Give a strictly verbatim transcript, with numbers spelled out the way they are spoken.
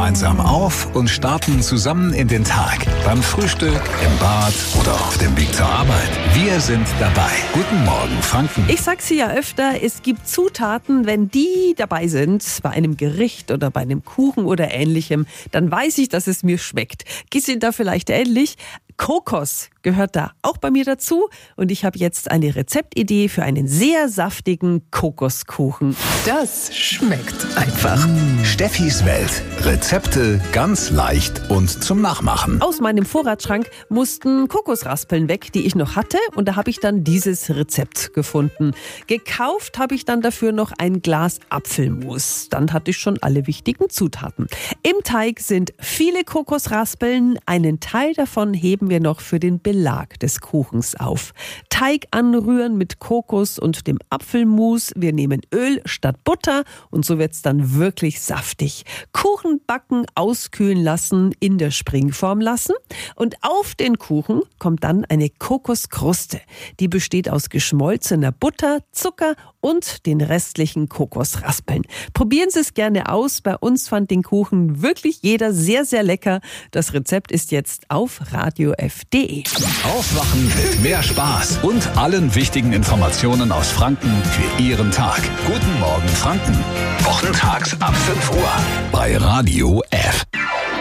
gemeinsam auf und starten zusammen in den Tag. Beim Frühstück, im Bad oder auf dem Weg zur Arbeit. Wir sind dabei. Guten Morgen, Franken. Ich sag's hier ja öfter, es gibt Zutaten, wenn die dabei sind, bei einem Gericht oder bei einem Kuchen oder ähnlichem, dann weiß ich, dass es mir schmeckt. Geht's Ihnen da vielleicht ähnlich? Kokos gehört da auch bei mir dazu und ich habe jetzt eine Rezeptidee für einen sehr saftigen Kokoskuchen. Das schmeckt einfach. Mmh, Steffis Welt. Rezepte ganz leicht und zum Nachmachen. Aus meinem Vorratsschrank mussten Kokosraspeln weg, die ich noch hatte, und da habe ich dann dieses Rezept gefunden. Gekauft habe ich dann dafür noch ein Glas Apfelmus. Dann hatte ich schon alle wichtigen Zutaten. Im Teig sind viele Kokosraspeln, einen Teil davon heben wir noch für den Belag des Kuchens auf. Teig anrühren mit Kokos und dem Apfelmus. Wir nehmen Öl statt Butter und so wird's dann wirklich saftig. Kuchen backen, auskühlen lassen, in der Springform lassen und auf den Kuchen kommt dann eine Kokoskruste. Die besteht aus geschmolzener Butter, Zucker und den restlichen Kokosraspeln. Probieren Sie es gerne aus. Bei uns fand den Kuchen wirklich jeder sehr, sehr lecker. Das Rezept ist jetzt auf radio f punkt de. Aufwachen mit mehr Spaß und allen wichtigen Informationen aus Franken für Ihren Tag. Guten Morgen, Franken. Wochentags ab fünf Uhr bei Radio F.